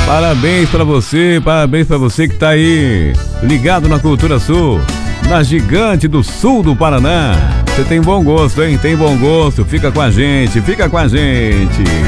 Parabéns pra você que tá aí, ligado na Cultura Sul, na Gigante do Sul do Paraná. Você tem bom gosto, hein? Tem bom gosto. Fica com a gente.